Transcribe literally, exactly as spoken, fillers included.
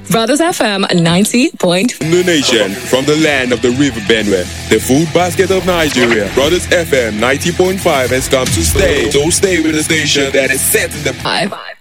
Brothers F M ninety point five. The nation, from the land of the river Benue, the food basket of Nigeria. Brothers F M ninety point five has come to stay. So stay with the station that is set in the Five.